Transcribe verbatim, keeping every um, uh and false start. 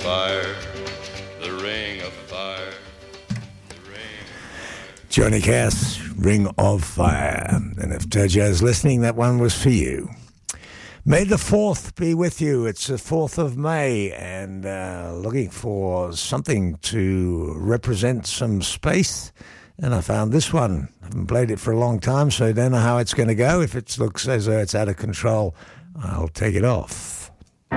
fire, the ring of fire. Johnny Cass, Ring of Fire. And if Jojo's listening, that one was for you. May the fourth be with you. It's the fourth of May, and uh, looking for something to represent some space. And I found this one. I haven't played it for a long time, so I don't know how it's going to go. If it looks as though it's out of control, I'll take it off.